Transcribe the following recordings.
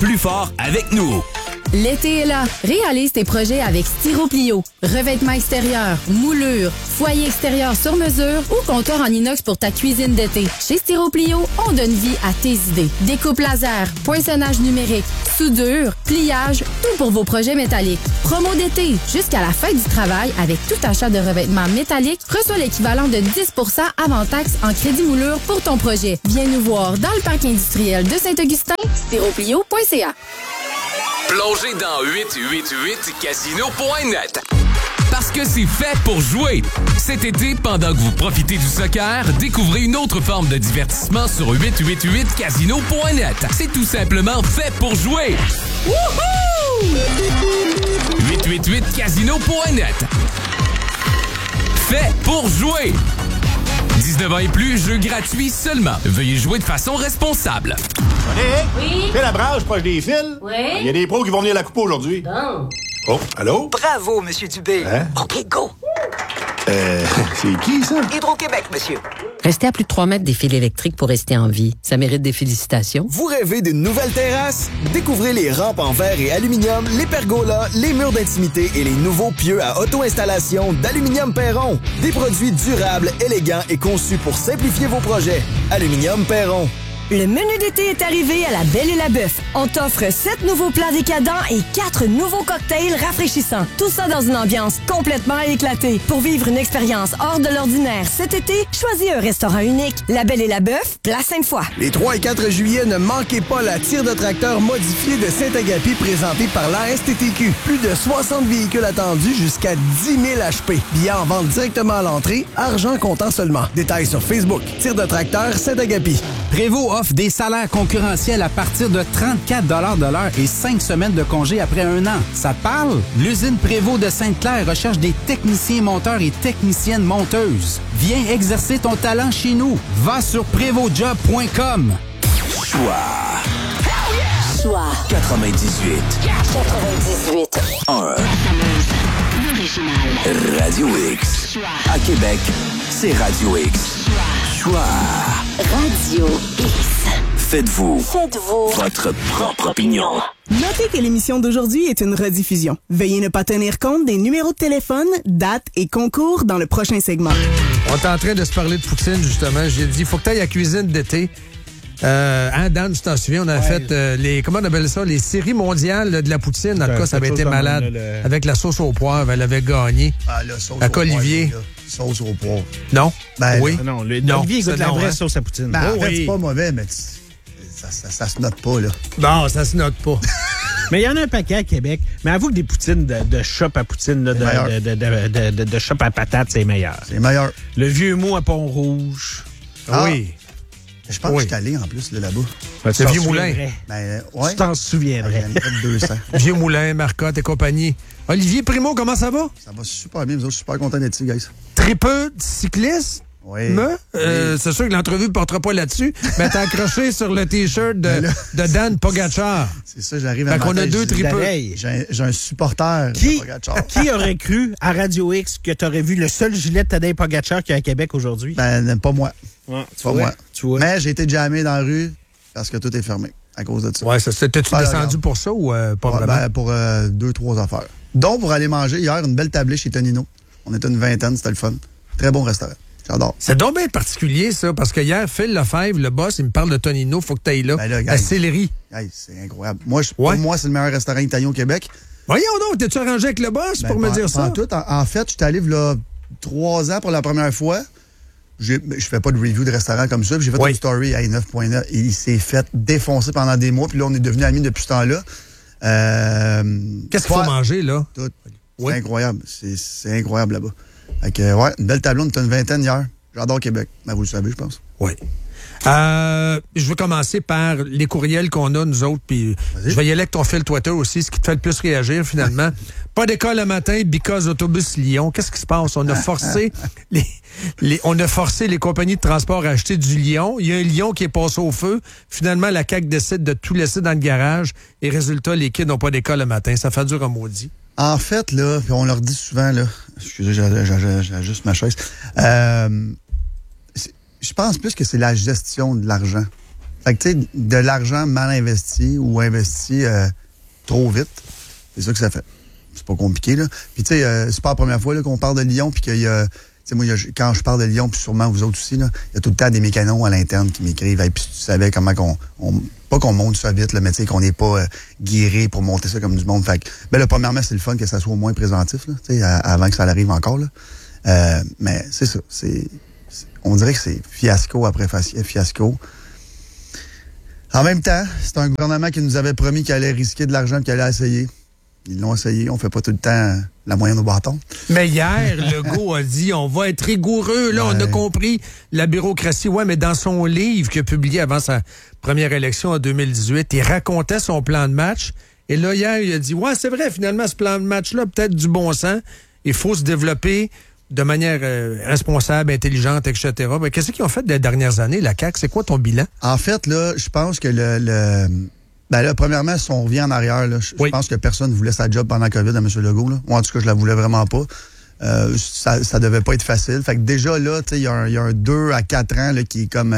plus fort avec nous. L'été est là. Réalise tes projets avec Styroplio. Revêtement extérieur, moulure, foyer extérieur sur mesure ou comptoir en inox pour ta cuisine d'été. Chez Styroplio, on donne vie à tes idées. Découpe laser, poinçonnage numérique, soudure, pliage, tout pour vos projets métalliques. Promo d'été, jusqu'à la fin du travail, avec tout achat de revêtement métallique, reçois l'équivalent de 10 % avant taxe en crédit moulure pour ton projet. Viens nous voir dans le parc industriel de Saint-Augustin, styroplio.ca. Plongez dans 888casino.net. Parce que c'est fait pour jouer. Cet été, pendant que vous profitez du soccer, découvrez une autre forme de divertissement sur 888casino.net. C'est tout simplement fait pour jouer. Wouhou! 888casino.net. Fait pour jouer. 19 ans et plus, jeu gratuit seulement. Veuillez jouer de façon responsable. Oui? C'est la branche proche des fils? Oui? Il y a des pros qui vont venir la couper aujourd'hui. Bon. Oh, allô? Bravo, Monsieur Dubé. Hein? OK, go. C'est qui, ça? Hydro-Québec, monsieur. Restez à plus de 3 mètres des fils électriques pour rester en vie. Ça mérite des félicitations. Vous rêvez d'une nouvelle terrasse? Découvrez les rampes en verre et aluminium, les pergolas, les murs d'intimité et les nouveaux pieux à auto-installation d'Aluminium Perron. Des produits durables, élégants et conçus pour simplifier vos projets. Aluminium Perron. Le menu d'été est arrivé à la Belle et la Bœuf. On t'offre 7 nouveaux plats décadents et 4 nouveaux cocktails rafraîchissants. Tout ça dans une ambiance complètement éclatée. Pour vivre une expérience hors de l'ordinaire cet été, choisis un restaurant unique. La Belle et la Bœuf, place Sainte-Foy. Les 3 et 4 juillet, ne manquez pas la tire de tracteur modifiée de Saint-Agapi présentée par la STTQ. Plus de 60 véhicules attendus jusqu'à 10 000 HP. Billets en vente directement à l'entrée, argent comptant seulement. Détails sur Facebook. Tire de tracteur Saint-Agapi. Prévost offre des salaires concurrentiels à partir de 34 de l'heure et 5 semaines de congé après 1 an. Ça te parle? L'usine Prévost de Sainte-Claire recherche des techniciens monteurs et techniciennes monteuses. Viens exercer ton talent chez nous. Va sur prévostjob.com. Choix 98. 1. Radio X. À Québec, c'est Radio X. Choix. Radio X. Faites-vous votre propre opinion. Notez que l'émission d'aujourd'hui est une rediffusion. Veuillez ne pas tenir compte des numéros de téléphone, dates et concours dans le prochain segment. On est en train de se parler de poutine, justement. J'ai dit, il faut que tu ailles à la cuisine d'été. Dan, tu t'en souviens, on a fait comment on appelle ça, les séries mondiales de la poutine. En tout cas, ça avait été malade. Avec la sauce au poivre, elle avait gagné. Ah, la sauce au Olivier. Sauce au poivre. Non? Ben, oui. Non, Olivier goûte la vraie sauce à poutine. Ben, en fait, c'est pas mauvais, mais ça se note pas, là. Bon, ça se note pas. Mais il y en a un paquet à Québec. Mais avoue que des poutines de shop à poutine, là, de shop à patates, c'est meilleur. C'est meilleur. Le vieux mot à Pont-Rouge. Ah. Oui. Je pense que je suis allé en plus là-bas. C'est Vieux Moulin. Ben, ouais. Tu t'en souviendrais. 200. Vieux Moulin, Marcotte et compagnie. Olivier Primo, comment ça va? Ça va super bien. Vous autres, je suis super content d'être ici, guys. Tripeux cycliste? Oui. C'est sûr que l'entrevue ne portera pas là-dessus, mais t'as accroché sur le T-shirt de Dan Pogacar. C'est ça, j'arrive à Fait qu'on a 2 tripeux. J'ai un supporter de Pogacar. Qui aurait cru à Radio X que t'aurais vu le seul gilet de Tadej Pogacar qu'il y a à Québec aujourd'hui? Ben, pas moi. Ouais, pas moi. Mais j'ai été jammé dans la rue parce que tout est fermé à cause de ça. Ouais, t'es-tu descendu pour ça ou pas vraiment? Ben, pour 2-3 affaires. Donc, pour aller manger hier, une belle tablée chez Tonino. On était une vingtaine, c'était le fun. Très bon restaurant. J'adore. C'est donc bien particulier, ça, parce que hier, Phil Lefebvre, le boss, il me parle de Tonino, faut que tu ailles là. Ben là, à Sillery. C'est incroyable. Pour moi, c'est le meilleur restaurant italien au Québec. Voyons donc, t'es-tu arrangé avec le boss pour me dire ça? En fait, je suis allé là 3 ans pour la première fois. Je fais pas de review de restaurant comme ça. Puis j'ai fait une story à 9.9 et il s'est fait défoncer pendant des mois. Puis là, on est devenus amis depuis ce temps-là. Qu'est-ce qu'il faut manger, là? Tout. C'est incroyable. C'est incroyable là-bas. Fait que, une belle table. On était une vingtaine hier. J'adore Québec. Ben, vous le savez, je pense. Oui. Je vais commencer par les courriels qu'on a, nous autres, puis je vais y aller avec ton fil Twitter aussi, ce qui te fait le plus réagir, finalement. Pas d'école le matin, because autobus Lyon. Qu'est-ce qui se passe? On a forcé les compagnies de transport à acheter du lion. Il y a un lion qui est passé au feu. Finalement, la CAQ décide de tout laisser dans le garage. Et résultat, les kids n'ont pas d'école le matin. Ça fait dur à maudit. En fait, là, puis on leur dit souvent, là, excusez, j'ajuste ma chaise. Je pense plus que c'est la gestion de l'argent. Fait que, tu sais, de l'argent mal investi ou investi trop vite, c'est ça que ça fait. C'est pas compliqué, là. Puis, tu sais, c'est pas la première fois là, qu'on parle de Lyon, puis qu'il y a... Tu sais, moi, quand je parle de Lyon, puis sûrement vous autres aussi, là, il y a tout le temps des mécanos à l'interne qui m'écrivent. Puis tu savais comment pas qu'on monte ça vite, là, mais tu sais, qu'on n'est pas guéri pour monter ça comme du monde. Fait que, ben là, premièrement, c'est le fun que ça soit au moins présentif, là, tu sais, avant que ça arrive encore, là. Mais c'est ça. On dirait que c'est fiasco après fiasco. En même temps, c'est un gouvernement qui nous avait promis qu'il allait risquer de l'argent et qu'il allait essayer. Ils l'ont essayé. On fait pas tout le temps la moyenne au bâton. Mais hier, Legault a dit on va être rigoureux. Là, on a compris la bureaucratie. Ouais, mais dans son livre qu'il a publié avant sa première élection en 2018, il racontait son plan de match. Et là, hier, il a dit ouais, c'est vrai, finalement, ce plan de match-là, peut-être du bon sens. Il faut se développer de manière responsable, intelligente, etc. Mais qu'est-ce qu'ils ont fait des dernières années, la CAQ? C'est quoi ton bilan? En fait, là, je pense que ben là, premièrement, si on revient en arrière, là, je pense que personne ne voulait sa job pendant la COVID à M. Legault. Là. Moi, en tout cas, je la voulais vraiment pas. Ça devait pas être facile. Fait que déjà, là, il y a un 2 à 4 ans là, qui est comme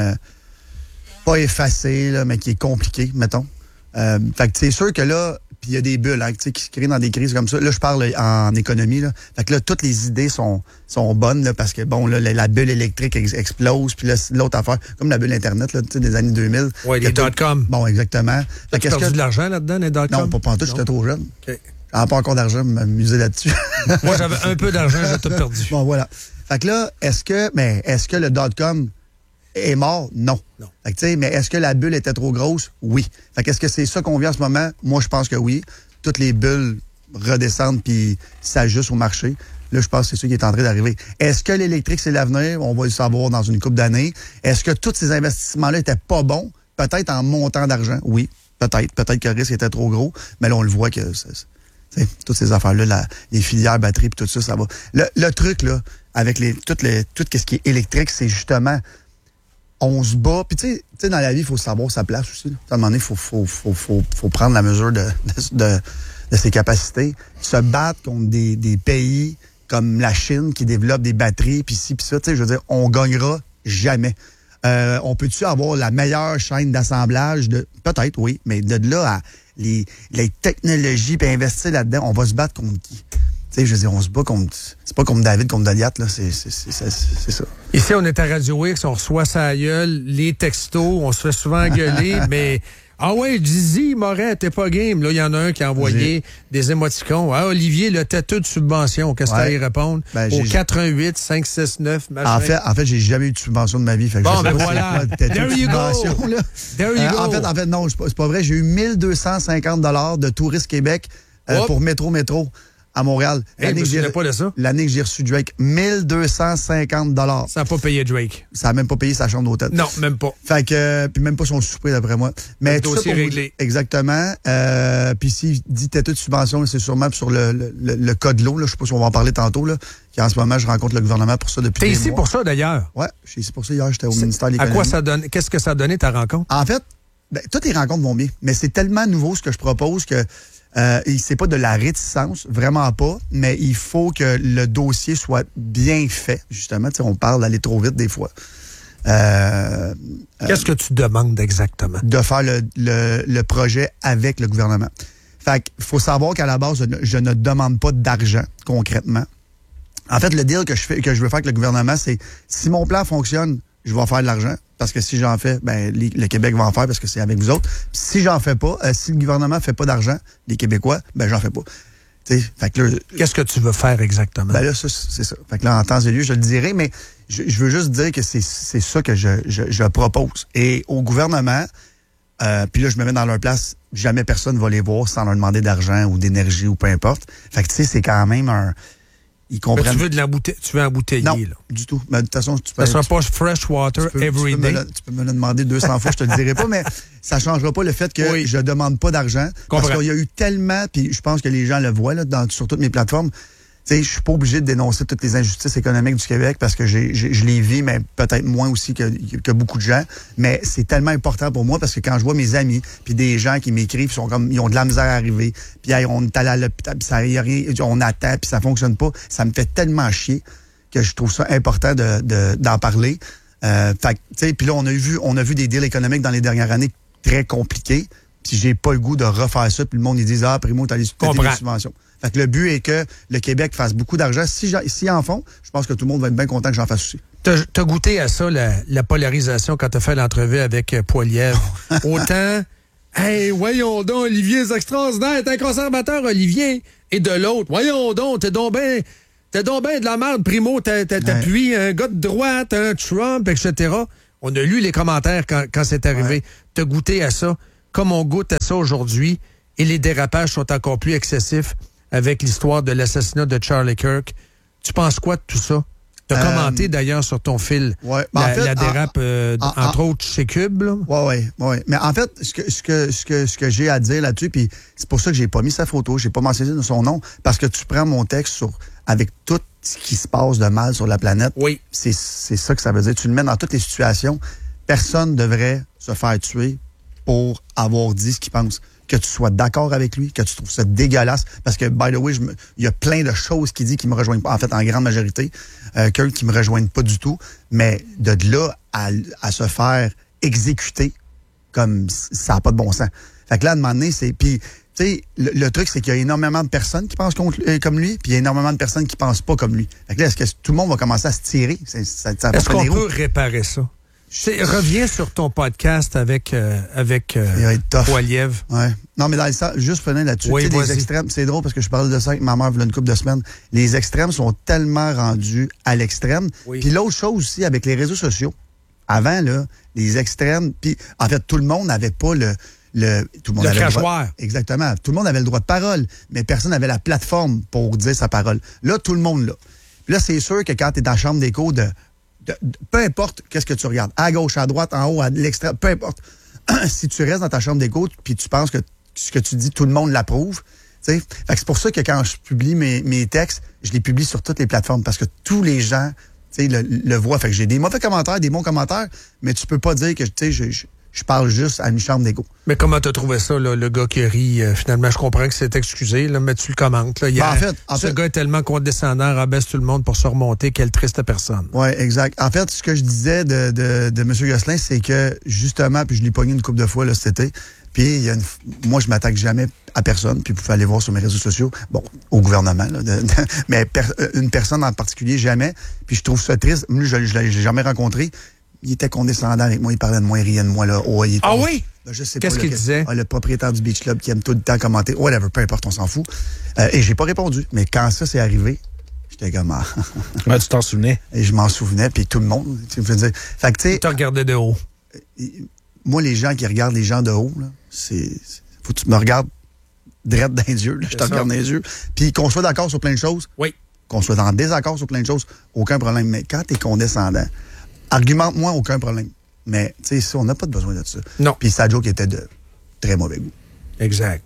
pas effacé, là, mais qui est compliqué, mettons. Fait que c'est sûr que là, puis il y a des bulles qui se créent dans des crises comme ça. Là, je parle en économie. Là. Fait que là, toutes les idées sont bonnes là, parce que, bon, là, la bulle électrique explose. Puis là, l'autre affaire, comme la bulle Internet là, des années 2000. Oui, les dot-com. Bon, exactement. Fait que perdu de l'argent là-dedans, les dot-com? Non, pas en tout, j'étais trop jeune. Okay. J'avais pas encore d'argent, m'amuser là-dessus. Moi, j'avais un peu d'argent, j'ai tout perdu. Bon, voilà. Fait que là, est-ce que le dot-com est mort? Non. Fait que, mais est-ce que la bulle était trop grosse? Oui. Fait que est-ce que c'est ça qu'on vit en ce moment? Moi, je pense que oui. Toutes les bulles redescendent puis s'ajustent au marché. Là, je pense que c'est ça qui est en train d'arriver. Est-ce que l'électrique, c'est l'avenir? On va le savoir dans une couple d'années. Est-ce que tous ces investissements-là étaient pas bons? Peut-être en montant d'argent? Oui. Peut-être. Peut-être que le risque était trop gros. Mais là, on le voit que toutes ces affaires-là, les filières batteries puis tout ça, ça va. Le truc, là, avec tout ce qui est électrique, c'est justement... On se bat. Puis, tu sais, dans la vie, il faut savoir sa place aussi. Là. À un moment donné, il faut prendre la mesure de ses capacités. Se battre contre des pays comme la Chine qui développent des batteries, puis ci, puis ça. Tu sais, je veux dire, on gagnera jamais. On peut-tu avoir la meilleure chaîne d'assemblage? Peut-être, oui. Mais de là à les technologies, puis investir là-dedans, on va se battre contre qui? Tu sais, je veux dire, on se bat contre... C'est pas contre David, contre Goliath, là. C'est ça. Ici, on est à Radio X, on reçoit sa gueule, les textos, on se fait souvent gueuler, mais... Ah ouais, Dizzy, Moret, t'es pas game. Là, il y en a un qui a envoyé des émoticons. Ah, Olivier, le têteux de subvention, qu'est-ce que t'as à y répondre? Au 88 569 machin. En fait, j'ai jamais eu de subvention de ma vie. Fait que bon, ben voilà. There you go. There you go. En fait, non, c'est pas vrai. J'ai eu 1250 $ de Tourisme Québec pour Métro. À Montréal. L'année que j'ai reçu Drake, 1250 $. Ça n'a pas payé Drake. Ça n'a même pas payé sa chambre d'hôtel. Non, même pas. Fait que, puis même pas son souper, d'après moi. Mais le dossier réglé. Exactement. Puis s'il dit têteux de subvention, c'est sûrement sur le code de l'eau. Je sais pas si on va en parler tantôt. Là, en ce moment, je rencontre le gouvernement pour ça depuis des mois. T'es ici pour ça, d'ailleurs? Ouais, je suis ici pour ça. Hier, j'étais au ministère de l'Économie. À quoi ça donne? Qu'est-ce que ça a donné, ta rencontre? En fait, toutes les rencontres vont bien. Mais c'est tellement nouveau ce que je propose que c'est pas de la réticence, vraiment pas, mais il faut que le dossier soit bien fait, justement. Tu sais, on parle d'aller trop vite des fois. Qu'est-ce que tu demandes exactement? De faire le projet avec le gouvernement. Fait qu'il faut savoir qu'à la base, je ne demande pas d'argent, concrètement. En fait, le deal que je veux faire avec le gouvernement, c'est si mon plan fonctionne, je vais faire de l'argent. Parce que si j'en fais, le Québec va en faire parce que c'est avec vous autres. Puis si j'en fais pas, si le gouvernement fait pas d'argent, les Québécois, j'en fais pas. Fait que là, qu'est-ce que tu veux faire exactement? Là, c'est ça. Fait que là, en temps et lieu, je le dirai, mais je veux juste dire que c'est ça que je propose. Et au gouvernement, puis là, je me mets dans leur place, jamais personne va les voir sans leur demander d'argent ou d'énergie ou peu importe. Fait que tu sais, c'est quand même un... Ils comprennent. Tu veux embouteiller, non, là? Du tout. Mais de toute façon, ça sera pas fresh water every day. Tu peux me le demander 200 fois, je te le dirai pas, mais ça changera pas le fait que je demande pas d'argent. Parce qu'il y a eu tellement, puis je pense que les gens le voient là, sur toutes mes plateformes. Tu sais, je suis pas obligé de dénoncer toutes les injustices économiques du Québec parce que je les vis, mais peut-être moins aussi que beaucoup de gens. Mais c'est tellement important pour moi parce que quand je vois mes amis, puis des gens qui m'écrivent, ils ont de la misère à arriver, puis hey, on est allé à l'hôpital, puis on attend, puis ça fonctionne pas, ça me fait tellement chier que je trouve ça important d'en parler. Puis là, on a vu des deals économiques dans les dernières années très compliqués. Puis j'ai pas le goût de refaire ça. Puis le monde, ils disent, Primo, t'as les subventions. Fait que le but est que le Québec fasse beaucoup d'argent. Si en font, je pense que tout le monde va être bien content que j'en fasse aussi. T'as goûté à ça, la polarisation, quand t'as fait l'entrevue avec Poilievre. Autant, hey, voyons donc, Olivier, c'est extraordinaire, t'es un conservateur, Olivier. Et de l'autre, voyons donc, t'es donc ben de la merde, Primo, t'appuies un gars de droite, un Trump, etc. On a lu les commentaires quand c'est arrivé. Ouais. T'as goûté à ça, comme on goûte à ça aujourd'hui, et les dérapages sont encore plus excessifs avec l'histoire de l'assassinat de Charlie Kirk. Tu penses quoi de tout ça? Tu as commenté d'ailleurs sur ton fil la dérape, entre autres chez Cube. Oui. Mais en fait, ce que j'ai à dire là-dessus, puis c'est pour ça que j'ai pas mis sa photo, j'ai pas mentionné son nom, parce que tu prends mon texte avec tout ce qui se passe de mal sur la planète. Oui. C'est ça que ça veut dire. Tu le mets dans toutes les situations. Personne ne devrait se faire tuer pour avoir dit ce qu'il pense. Que tu sois d'accord avec lui, que tu trouves ça dégueulasse. Parce que, by the way, il y a plein de choses qu'il dit qui me rejoignent pas. En fait, en grande majorité, qui me rejoignent pas du tout. Mais de là à se faire exécuter, comme ça n'a pas de bon sens. Fait que là, à un moment donné, c'est... Puis, tu sais, le truc, c'est qu'il y a énormément de personnes qui pensent comme lui, puis il y a énormément de personnes qui pensent pas comme lui. Fait que là, est-ce que tout le monde va commencer à se tirer? Est-ce qu'on peut réparer ça? Reviens sur ton podcast avec Poilievre. Ouais. Non, mais dans le sens, juste prenez là-dessus. Oui, les extrêmes, c'est drôle parce que je parlais de ça avec ma mère il y a une couple de semaines. Les extrêmes sont tellement rendus à l'extrême. Oui. Puis l'autre chose aussi, avec les réseaux sociaux, avant, là, les extrêmes, puis en fait, tout le monde n'avait pas tout le monde avait crachoir. Le droit, exactement. Tout le monde avait le droit de parole, mais personne n'avait la plateforme pour dire sa parole. Là, tout le monde l'a. Puis là, c'est sûr que quand tu es dans la chambre d'écho peu importe qu'est-ce que tu regardes, à gauche, à droite, en haut, à l'extrême, peu importe. Si tu restes dans ta chambre d'écho puis tu penses que ce que tu dis, tout le monde l'approuve, tu sais. Fait que c'est pour ça que quand je publie mes textes, je les publie sur toutes les plateformes parce que tous les gens, tu sais, le voient. Fait que j'ai des mauvais commentaires, des bons commentaires, mais tu peux pas dire que, tu sais, je parle juste à une chambre d'écho. Mais comment t'as trouvé ça, là, le gars qui rit? Finalement, je comprends que c'est excusé, là, mais tu le commentes. Là, en fait, gars est tellement condescendant, rabaisse tout le monde pour se remonter. Quelle triste personne. Oui, exact. En fait, ce que je disais de M. Gosselin, c'est que, justement, puis je l'ai pogné une couple de fois là, cet été, puis moi, je m'attaque jamais à personne, puis vous pouvez aller voir sur mes réseaux sociaux, bon, au gouvernement, là, mais une personne en particulier, jamais. Puis je trouve ça triste. Moi, je l'ai jamais rencontré. Il était condescendant avec moi, il parlait de moi, il riait de moi. Là. Oh, oui? Ben, je sais Qu'est-ce qu'il disait? Le propriétaire du Beach Club qui aime tout le temps commenter. Whatever, peu importe, on s'en fout. Et j'ai pas répondu. Mais quand ça s'est arrivé, j'étais comme... Ouais, tu t'en souvenais? Et je m'en souvenais, puis tout le monde. Tu veux dire... Fait que, tu sais... Tu regardais de haut. Moi, les gens qui regardent les gens de haut, là, faut que tu me regardes drette dans les yeux. Là, je te regarde dans les yeux. Puis qu'on soit d'accord sur plein de choses. Oui. Qu'on soit en désaccord sur plein de choses, aucun problème. Mais quand t'es condescendant... Argumente-moi, aucun problème. Mais, tu sais, ça, on n'a pas besoin de ça. Non. Puis sa joke était de très mauvais goût. Exact.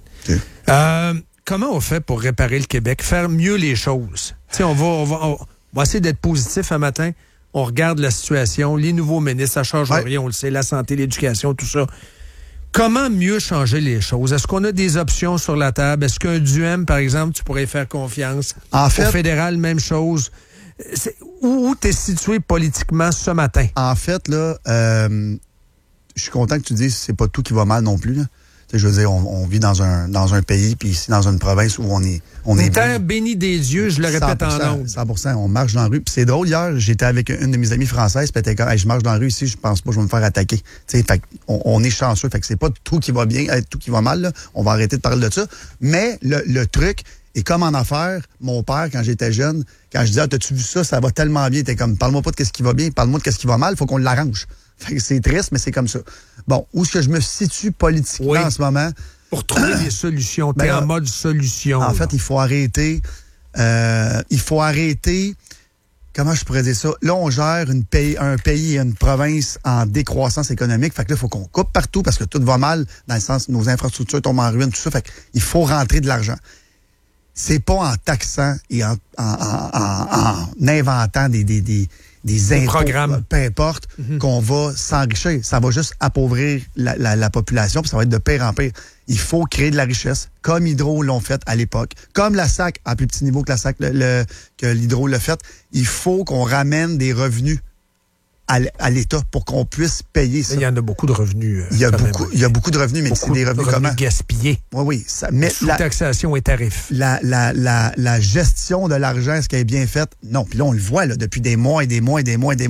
Comment on fait pour réparer le Québec? Faire mieux les choses? Tu sais, on va essayer d'être positif un matin. On regarde la situation. Les nouveaux ministres, ça change rien, on le sait. La santé, l'éducation, tout ça. Comment mieux changer les choses? Est-ce qu'on a des options sur la table? Est-ce qu'un DUM, par exemple, tu pourrais faire confiance? En fait, au fédéral, même chose. Où t'es situé politiquement ce matin? En fait, là, je suis content que tu dises que c'est pas tout qui va mal non plus. Là. Je veux dire, on vit dans un pays, puis ici, dans une province où on est une terre bénie des dieux, je le répète en ondes. 100%, on marche dans la rue. Puis c'est drôle, hier, j'étais avec une de mes amies françaises, puis elle était comme, hey, je marche dans la rue ici, je pense pas que je vais me faire attaquer. Fait on est chanceux, fait que c'est pas tout qui va bien, tout qui va mal, là. On va arrêter de parler de ça. Mais le truc... Et comme en affaires, mon père, quand j'étais jeune, quand je disais, t'as-tu vu ça, ça va tellement bien, t'es comme, parle-moi pas de qu'est-ce qui va bien, parle-moi de qu'est-ce qui va mal, il faut qu'on l'arrange. Fait que c'est triste, mais c'est comme ça. Bon, où est-ce que je me situe politiquement en ce moment? Pour trouver des solutions, t'es en mode solution. En fait, il faut arrêter, comment je pourrais dire ça? Là, on gère un pays et une province en décroissance économique. Fait que là, il faut qu'on coupe partout parce que tout va mal, dans le sens, nos infrastructures tombent en ruine, tout ça. Fait qu'il faut rentrer de l'argent. C'est pas en taxant et en inventant des impôts, programmes, peu importe, qu'on va s'enrichir. Ça va juste appauvrir la population, puis ça va être de pire en pire. Il faut créer de la richesse, comme Hydro l'ont fait à l'époque, comme la SAC, à plus petit niveau que la SAC, que l'Hydro l'a fait. Il faut qu'on ramène des revenus à l'État pour qu'on puisse payer ça. Il y en a beaucoup de revenus. Il y a beaucoup de revenus, mais c'est des revenus comment? Gaspillés. Oui. Mais sous-taxation et tarifs. La gestion de l'argent, est-ce qu'elle est bien faite? Non. Puis là, on le voit là, depuis des mois et des mois.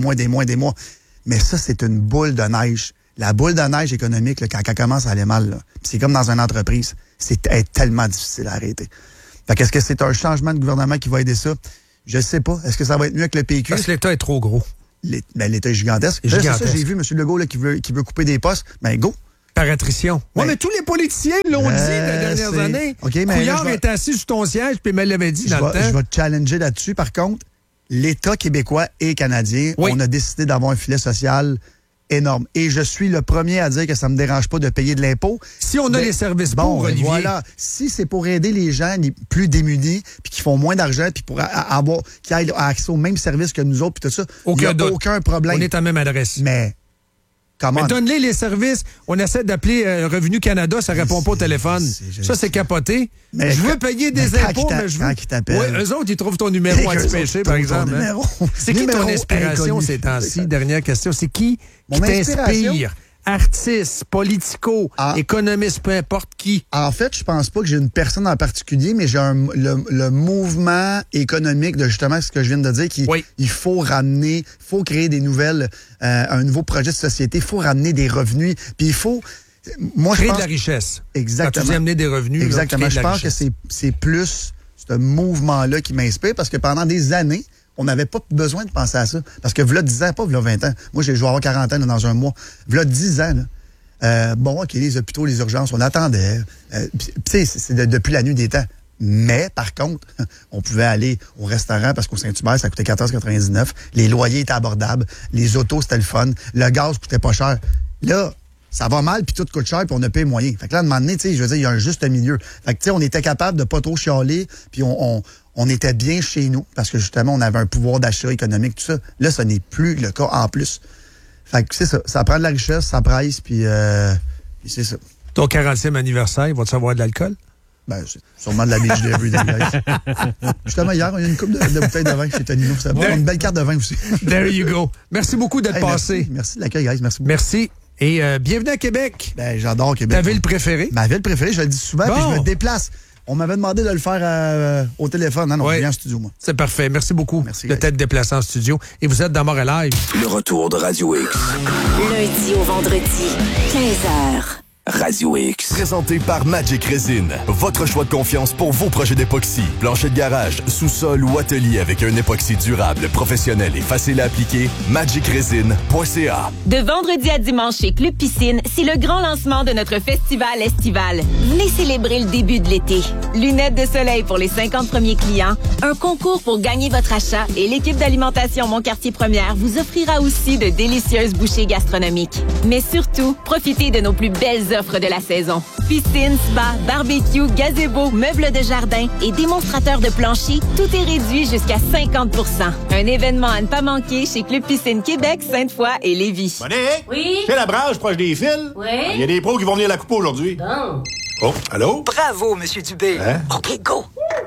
Mais ça, c'est une boule de neige. La boule de neige économique, là, quand elle commence à aller mal, là, c'est comme dans une entreprise, c'est tellement difficile à arrêter. Fait qu'est-ce que c'est un changement de gouvernement qui va aider ça? Je sais pas. Est-ce que ça va être mieux avec le PQ? Parce que l'État est trop gros. L'État est gigantesque. C'est ça, j'ai vu M. Legault là, qui veut couper des postes. Ben, go! Par attrition. Oui, mais tous les politiciens l'ont dit les dernières années. Okay, Couillard est assis sur ton siège, puis il me l'avait dit dans le temps. Je vais te challenger là-dessus. Par contre, l'État québécois et canadien, on a décidé d'avoir un filet social énorme. Et je suis le premier à dire que ça me dérange pas de payer de l'impôt. Si on a les services pour, Olivier. Voilà. Si c'est pour aider les gens les plus démunis, puis qui font moins d'argent, puis pour qui aient accès aux mêmes services que nous autres, puis tout ça, il n'y a aucun problème. On est à la même adresse. Mais comment? Mais donne-les les services. On essaie d'appeler Revenu Canada, ça répond pas au téléphone. Ça, c'est capoté. Mais je veux payer des impôts, mais je veux... Oui, eux autres, ils trouvent ton numéro anti-péché, par exemple. C'est qui ton inspiration ces temps-ci? Dernière question. C'est qui t'inspire? Artistes, politicaux, économistes, peu importe qui. En fait, je pense pas que j'ai une personne en particulier, mais j'ai le mouvement économique de justement ce que je viens de dire, il faut ramener, il faut créer des nouvelles, un nouveau projet de société, il faut ramener des revenus, puis il faut... Créer de la richesse. Exactement. Quand tu dis amener des revenus. Exactement. Là, je pense que c'est plus ce mouvement-là qui m'inspire, parce que pendant des années, on n'avait pas besoin de penser à ça. Parce que v'là 10 ans, pas v'là 20 ans. Moi, je vais avoir 40 ans là, dans un mois. V'là 10 ans, là. OK, les hôpitaux, les urgences, on attendait. Tu sais, c'est depuis la nuit des temps. Mais, par contre, on pouvait aller au restaurant parce qu'au Saint-Hubert, ça coûtait 14,99. Les loyers étaient abordables. Les autos, c'était le fun. Le gaz coûtait pas cher. Là, ça va mal, puis tout coûte cher, puis on n'a pas les moyens. Fait que là, à un moment donné, tu sais, je veux dire, il y a un juste milieu. Fait que, tu sais, on était capable de pas trop chialer, puis on était bien chez nous, parce que justement, on avait un pouvoir d'achat économique, tout ça. Là, ce n'est plus le cas en plus. Fait que c'est ça. Ça prend de la richesse, ça presse, puis c'est ça. Ton 40e anniversaire, va-tu avoir de l'alcool? Ben, c'est sûrement de la biche de rue. Justement, hier, il y a une couple de bouteilles de vin chez Tonino. Ça va. Une belle carte de vin aussi. There you go. Merci beaucoup d'être passé. Merci de l'accueil, guys. Merci beaucoup. Merci. Et bienvenue à Québec. Ben, j'adore Québec. Ta ville préférée? Ma ville préférée, je le dis souvent, puis je me déplace. On m'avait demandé de le faire au téléphone. Non, je viens en studio, moi. C'est parfait. Merci beaucoup de t'être déplacé en studio. Et vous êtes dans Montréal. Le retour de Radio X. Lundi au vendredi, 15h. Radio X. Présenté par Magic Resin. Votre choix de confiance pour vos projets d'époxy. Plancher de garage, sous-sol ou atelier avec un époxy durable, professionnel et facile à appliquer. magicresin.ca. De vendredi à dimanche chez Club Piscine, c'est le grand lancement de notre festival estival. Venez célébrer le début de l'été. Lunettes de soleil pour les 50 premiers clients, un concours pour gagner votre achat et l'équipe d'alimentation Mon Quartier Première vous offrira aussi de délicieuses bouchées gastronomiques. Mais surtout, profitez de nos plus belles offres de la saison. Piscine, spa, barbecue, gazebo, meubles de jardin et démonstrateurs de plancher, tout est réduit jusqu'à 50%. Un événement à ne pas manquer chez Club Piscine Québec, Sainte-Foy et Lévis. Monique? Oui? C'est la brage proche des fils? Oui? Il y a des pros qui vont venir à la coupe aujourd'hui. Bon. Oh, allô? Bravo, Monsieur Dubé. Hein? OK, go.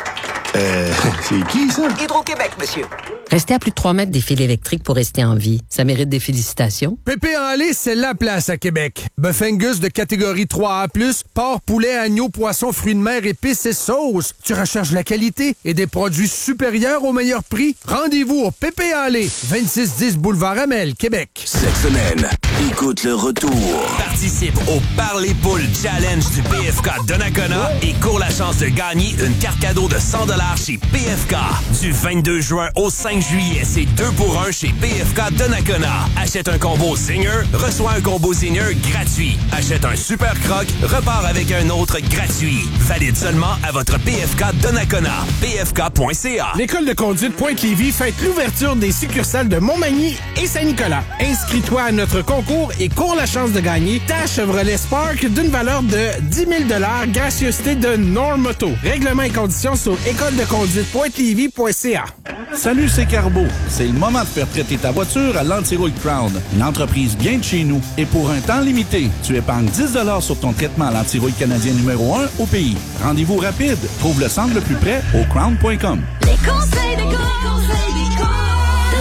C'est qui, ça? Hydro-Québec, monsieur. Restez à plus de 3 mètres des fils électriques pour rester en vie. Ça mérite des félicitations. Pépé en lait, c'est la place à Québec. Bœuf Angus de catégorie 3A+, porc, poulet, agneau, poisson, fruits de mer, épices et sauces. Tu recherches la qualité et des produits supérieurs au meilleur prix? Rendez-vous au Pépé en lait, 2610 Boulevard Amel, Québec. Cette semaine, écoute le retour. Participe au Parler Poule Challenge du PFK Donnacona et cours la chance de gagner une carte cadeau de 100$ chez PFK. Du 22 juin au 5 juillet, c'est 2 pour 1 chez PFK Donnacona. Achète un combo Zinger, reçois un combo Zinger gratuit. Achète un Super Croc, repars avec un autre gratuit. Valide seulement à votre PFK Donnacona. PFK.ca. L'École de conduite Pointe-Lévis fête l'ouverture des succursales de Montmagny et Saint-Nicolas. Inscris-toi à notre concours et cours la chance de gagner ta Chevrolet Spark d'une valeur de 10 000 $, gracieuseté de Normoto. Règlements et conditions sur écoledeconduite.lévis.ca. Salut, c'est Carbo. C'est le moment de faire traiter ta voiture à l'Antirouille Crown, une entreprise bien de chez nous. Et pour un temps limité, tu épargnes 10 $ sur ton traitement à l'antirouille canadien numéro 1 au pays. Rendez-vous rapide. Trouve le centre le plus près au crown.com. Les conseils de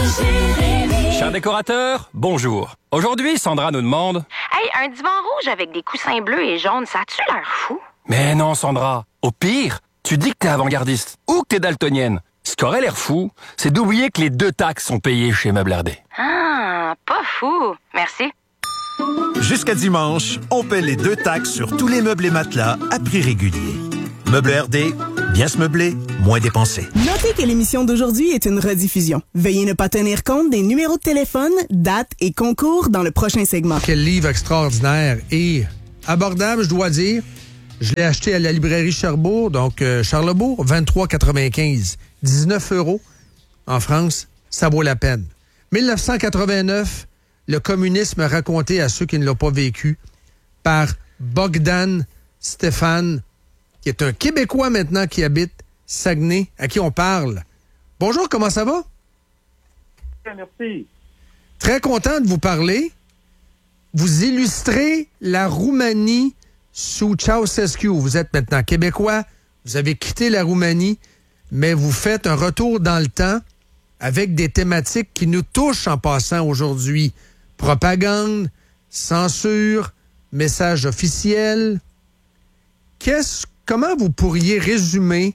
Cher décorateur, bonjour. Aujourd'hui, Sandra nous demande... Hey, un divan rouge avec des coussins bleus et jaunes, ça a-tu l'air fou? Mais non, Sandra. Au pire, tu dis que t'es avant-gardiste ou que t'es daltonienne. Ce qui aurait l'air fou, c'est d'oublier que les 2 taxes sont payées chez Meubles RD. Ah, pas fou. Merci. Jusqu'à dimanche, on paie les 2 taxes sur tous les meubles et matelas à prix régulier. Meubles RD, bien se meubler, moins dépenser. Notez que l'émission d'aujourd'hui est une rediffusion. Veuillez ne pas tenir compte des numéros de téléphone, dates et concours dans le prochain segment. Quel livre extraordinaire et abordable, je dois dire. Je l'ai acheté à la librairie Cherbourg, donc Charlesbourg, 23,95. 19 € en France, ça vaut la peine. 1989, le communisme raconté à ceux qui ne l'ont pas vécu par Bogdan Stéphane, qui est un Québécois maintenant qui habite Saguenay, à qui on parle. Bonjour, comment ça va? Merci. Très content de vous parler. Vous illustrez la Roumanie sous Ceausescu. Vous êtes maintenant Québécois, vous avez quitté la Roumanie, mais vous faites un retour dans le temps avec des thématiques qui nous touchent en passant aujourd'hui. Propagande, censure, message officiel. Comment vous pourriez résumer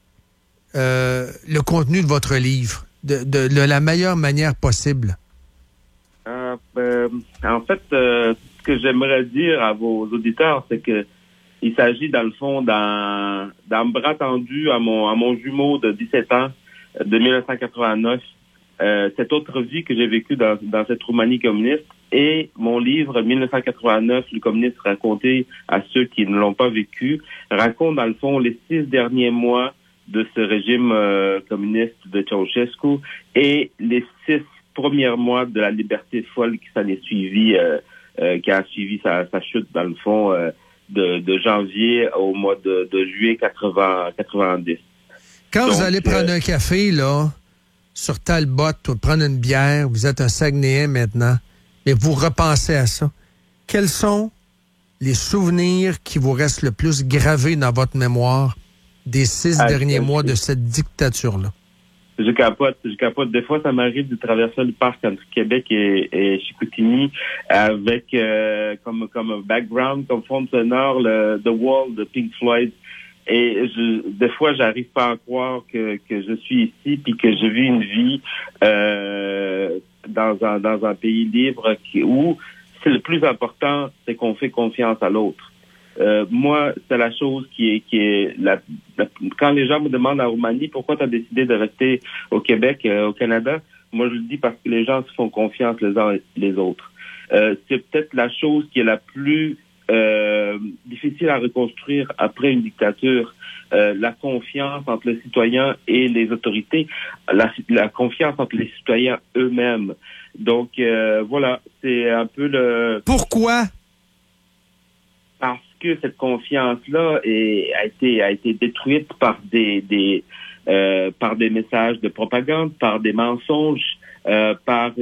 le contenu de votre livre de la meilleure manière possible? En fait, ce que j'aimerais dire à vos auditeurs, c'est que il s'agit, dans le fond, d'un bras tendu à mon jumeau de 17 ans, de 1989, cette autre vie que j'ai vécue dans cette Roumanie communiste, et mon livre 1989, le communiste raconté à ceux qui ne l'ont pas vécu, raconte, dans le fond, les 6 derniers mois de ce régime communiste de Ceausescu et les 6 premiers mois de la liberté folle qui s'en est suivi, qui a suivi sa chute, dans le fond, de janvier au mois de juillet 90. Quand vous allez prendre un café, là, sur Talbot, ou prendre une bière, vous êtes un Saguenayen maintenant, mais vous repensez à ça, quels sont les souvenirs qui vous restent le plus gravés dans votre mémoire des 6 derniers mois de cette dictature-là? Je capote. Des fois, ça m'arrive de traverser le parc entre Québec et Chicoutimi avec comme background, comme fond sonore, The Wall de Pink Floyd. Et des fois, j'arrive pas à croire que je suis ici puis que je vis une vie dans un pays libre où c'est le plus important, c'est qu'on fait confiance à l'autre. Moi, c'est la chose qui est quand les gens me demandent en Roumanie pourquoi tu as décidé de rester au Québec, au Canada, moi je le dis parce que les gens se font confiance les uns et les autres. C'est peut-être la chose qui est la plus difficile à reconstruire après une dictature, la confiance entre les citoyens et les autorités, la confiance entre les citoyens eux-mêmes. Donc voilà, c'est un peu le... Pourquoi? Parce que cette confiance-là a été détruite par des messages de propagande, par des mensonges, par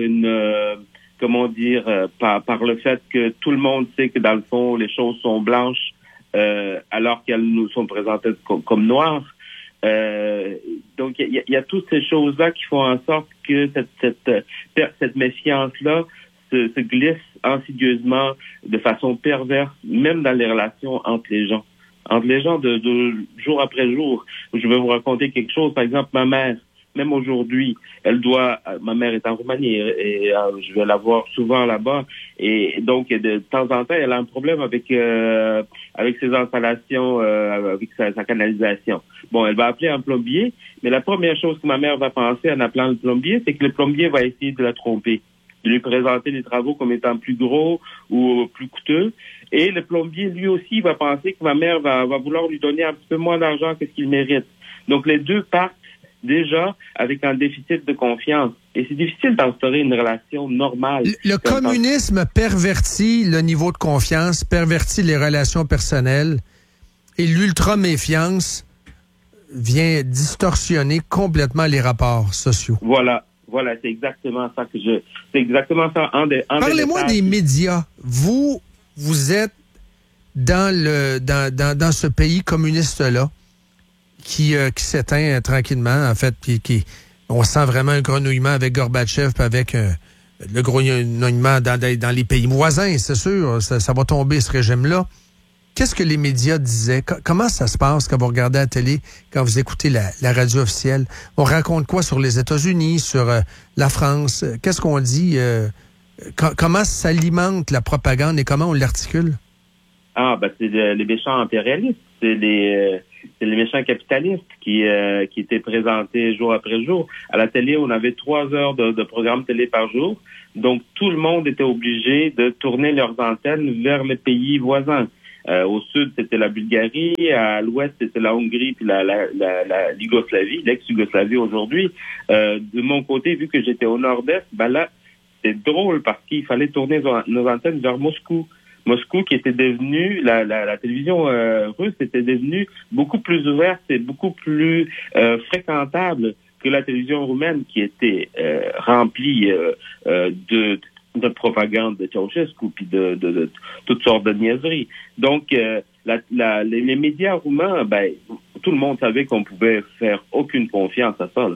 par le fait que tout le monde sait que dans le fond les choses sont blanches alors qu'elles nous sont présentées comme noires. Donc il y a toutes ces choses-là qui font en sorte que cette méfiance-là se glisse insidieusement, de façon perverse, même dans les relations entre les gens de jour après jour. Je vais vous raconter quelque chose. Par exemple, ma mère, même aujourd'hui, ma mère est en Roumanie et je vais la voir souvent là-bas. Et donc, de temps en temps, elle a un problème avec ses installations, avec sa canalisation. Bon, elle va appeler un plombier, mais la première chose que ma mère va penser en appelant le plombier, c'est que le plombier va essayer de la tromper, de lui présenter les travaux comme étant plus gros ou plus coûteux. Et le plombier, lui aussi, va penser que ma mère va vouloir lui donner un petit peu moins d'argent que ce qu'il mérite. Donc, les deux partent déjà avec un déficit de confiance. Et c'est difficile d'instaurer une relation normale. Le communisme pervertit le niveau de confiance, pervertit les relations personnelles, et l'ultra-méfiance vient distorsionner complètement les rapports sociaux. Voilà, c'est exactement ça c'est exactement ça. Parlez-moi des médias. Vous êtes dans ce pays communiste-là qui s'éteint tranquillement, en fait, qui On sent vraiment un grenouillement avec Gorbatchev puis avec le grenouillement dans les pays voisins, c'est sûr. Ça va tomber, ce régime-là. Qu'est-ce que les médias disaient? Comment ça se passe quand vous regardez la télé, quand vous écoutez la radio officielle? On raconte quoi sur les États-Unis, sur la France? Qu'est-ce qu'on dit? Comment s'alimente la propagande et comment on l'articule? C'est les méchants impérialistes. C'est les méchants capitalistes qui étaient présentés jour après jour. À la télé, on avait 3 heures de programme télé par jour. Donc, tout le monde était obligé de tourner leurs antennes vers les pays voisins. Au sud, c'était la Bulgarie. À l'ouest, c'était la Hongrie puis la Yougoslavie, l'ex-Yougoslavie aujourd'hui. De mon côté, vu que j'étais au nord-est, là, c'est drôle parce qu'il fallait tourner nos antennes vers Moscou. Moscou qui était devenu, la télévision russe était devenue beaucoup plus ouverte et beaucoup plus fréquentable que la télévision roumaine qui était remplie de propagande de Ceausescu puis de toutes sortes de niaiseries. Donc, les médias roumains, tout le monde savait qu'on pouvait faire aucune confiance à ça. Là.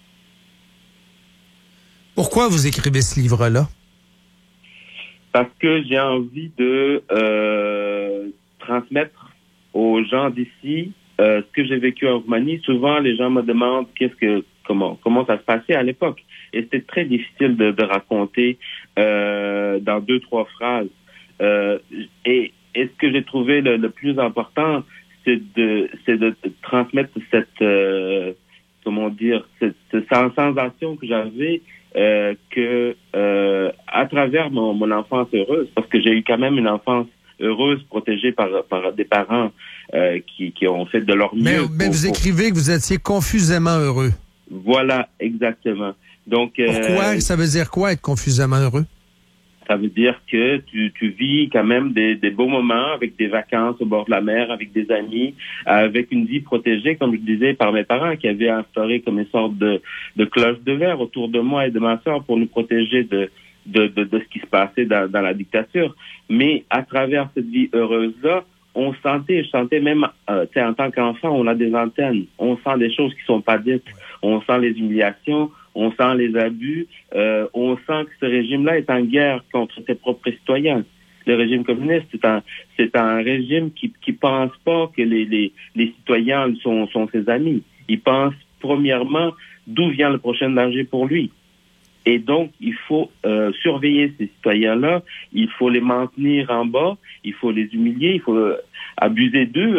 Pourquoi vous écrivez ce livre-là? Parce que j'ai envie de transmettre aux gens d'ici ce que j'ai vécu en Roumanie. Souvent, les gens me demandent comment ça se passait à l'époque. Et c'était très difficile de raconter dans 2-3 phrases. Et ce que j'ai trouvé le plus important, c'est de transmettre cette sensation que j'avais à travers mon enfance heureuse, parce que j'ai eu quand même une enfance heureuse, protégée par des parents qui ont fait de leur mieux. Mais vous écrivez que vous étiez confusément heureux. Voilà, exactement. Donc, pourquoi? Ça veut dire quoi, être confusément heureux? Ça veut dire que tu vis quand même des beaux moments avec des vacances au bord de la mer, avec des amis, avec une vie protégée, comme je disais, par mes parents qui avaient instauré comme une sorte de cloche de verre autour de moi et de ma sœur pour nous protéger de ce qui se passait dans la dictature. Mais à travers cette vie heureuse-là, je sentais même, en tant qu'enfant, on a des antennes. On sent des choses qui sont pas dites. On sent les humiliations. On sent les abus. On sent que ce régime-là est en guerre contre ses propres citoyens. Le régime communiste, c'est un régime qui pense pas que les citoyens sont ses amis. Il pense premièrement d'où vient le prochain danger pour lui. Et donc, il faut surveiller ces citoyens-là, il faut les maintenir en bas, il faut les humilier, il faut abuser d'eux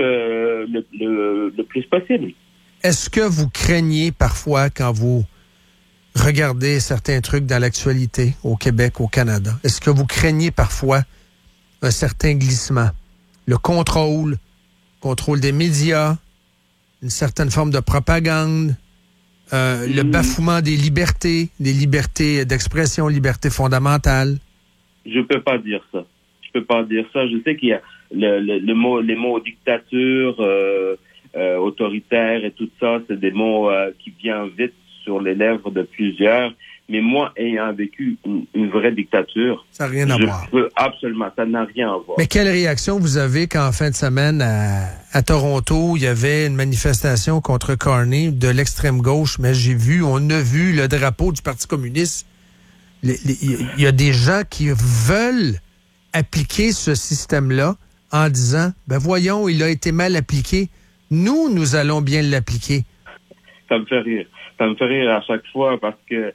le plus possible. Est-ce que vous craignez parfois quand vous regardez certains trucs dans l'actualité au Québec, au Canada? Est-ce que vous craignez parfois un certain glissement? Le contrôle des médias, une certaine forme de propagande, le bafouement des libertés d'expression, libertés fondamentales? Je peux pas dire ça. Je sais qu'il y a les mots dictature, autoritaire et tout ça, c'est des mots qui viennent vite sur les lèvres de plusieurs. Mais moi, ayant vécu une vraie dictature, ça n'a rien à voir. Absolument, ça n'a rien à voir. Mais quelle réaction vous avez quand, en fin de semaine, à Toronto, il y avait une manifestation contre Carney de l'extrême gauche, mais on a vu le drapeau du Parti communiste. Il y a des gens qui veulent appliquer ce système-là en disant, voyons, il a été mal appliqué. Nous allons bien l'appliquer. Ça me fait rire. Ça me fait rire à chaque fois parce que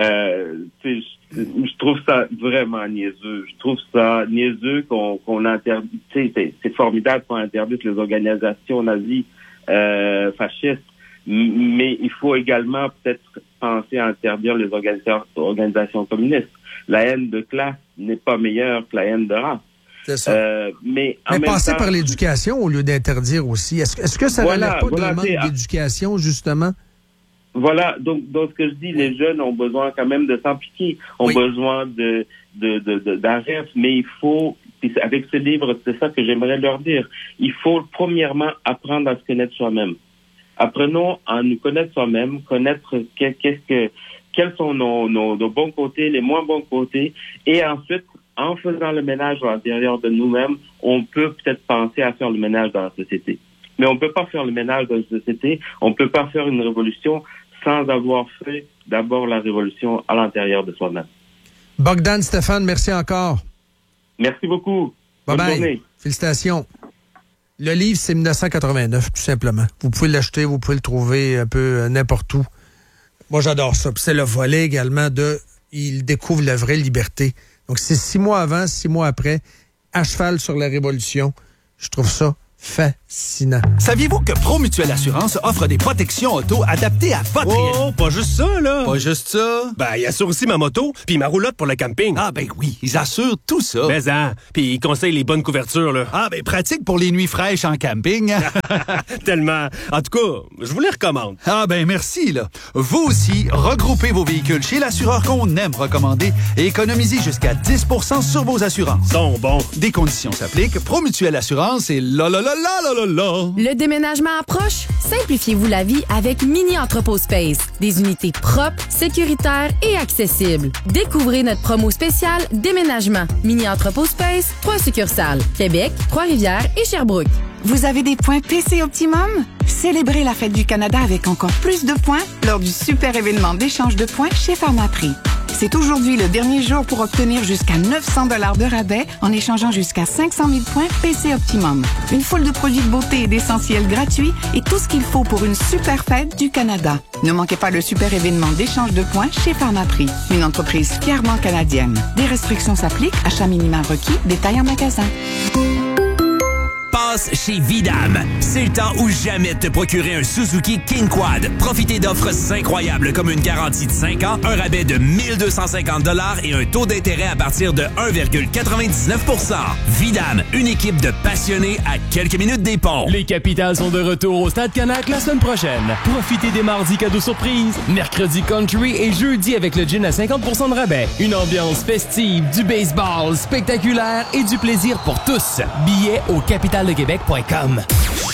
je trouve ça vraiment niaiseux. Je trouve ça niaiseux qu'on interdit. C'est formidable qu'on interdise les organisations nazies fascistes, mais il faut également peut-être penser à interdire les organisations communistes. La haine de classe n'est pas meilleure que la haine de race. C'est ça. Mais passer par l'éducation au lieu d'interdire aussi. Est-ce que ça ne relève pas d'un manque d'éducation, justement? Voilà, donc ce que je dis, les jeunes ont besoin quand même de s'impliquer, ont besoin d'arrêt, mais il faut, avec ce livre, c'est ça que j'aimerais leur dire, il faut premièrement apprendre à se connaître soi-même. Apprenons à nous connaître soi-même, connaître quels sont nos bons côtés, les moins bons côtés, et ensuite, en faisant le ménage à l'intérieur de nous-mêmes, on peut peut-être penser à faire le ménage dans la société. Mais on peut pas faire le ménage dans la société, on peut pas faire une révolution sans avoir fait d'abord la révolution à l'intérieur de soi-même. Bogdan, Stéphane, merci encore. Merci beaucoup. Bye Bonne bye. journée. Félicitations. Le livre, c'est 1989, tout simplement. Vous pouvez l'acheter, vous pouvez le trouver un peu n'importe où. Moi, j'adore ça. Puis c'est le volet également de « Il découvre la vraie liberté ». Donc, c'est 6 mois avant, 6 mois après, à cheval sur la Révolution. Je trouve ça fascinant. Saviez-vous que Promutuelle Assurance offre des protections auto adaptées à votre réalité? Oh, pas juste ça, là. Pas juste ça? Ben, ils assurent aussi ma moto puis ma roulotte pour le camping. Ah, ben oui, ils assurent tout ça. Mais puis ils conseillent les bonnes couvertures, là. Ah, ben pratique pour les nuits fraîches en camping. Tellement. En tout cas, je vous les recommande. Ah, ben merci, là. Vous aussi, regroupez vos véhicules chez l'assureur qu'on aime recommander et économisez jusqu'à 10% sur vos assurances. Sont bons. Des conditions s'appliquent. Promutuelle Assurance et la. Le déménagement approche? Simplifiez-vous la vie avec Mini Entrepôt Space. Des unités propres, sécuritaires et accessibles. Découvrez notre promo spéciale Déménagement. Mini Entrepôt Space, 3 succursales. Québec, Trois-Rivières et Sherbrooke. Vous avez des points PC Optimum? Célébrez la Fête du Canada avec encore plus de points lors du super événement d'échange de points chez Pharmaprix. C'est aujourd'hui le dernier jour pour obtenir jusqu'à 900 $ de rabais en échangeant jusqu'à 500 000 points PC Optimum. Une foule de produits de beauté et d'essentiels gratuits et tout ce qu'il faut pour une super fête du Canada. Ne manquez pas le super événement d'échange de points chez Pharmaprix, une entreprise fièrement canadienne. Des restrictions s'appliquent, achat minimum requis, détail en magasin. Passe chez Vidam. C'est le temps ou jamais de te procurer un Suzuki King Quad. Profitez d'offres incroyables comme une garantie de 5 ans, un rabais de 1250 $ et un taux d'intérêt à partir de 1,99 %. Vidam, une équipe de passionnés à quelques minutes des ponts. Les Capitals sont de retour au Stade Canac la semaine prochaine. Profitez des mardis cadeaux surprises, mercredi country et jeudi avec le gin à 50% de rabais. Une ambiance festive, du baseball spectaculaire et du plaisir pour tous. Billets au capitaldequebec.com.